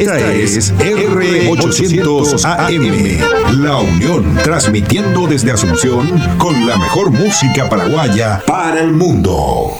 Esta es R800 AM, La Unión, transmitiendo desde Asunción con la mejor música paraguaya para el mundo.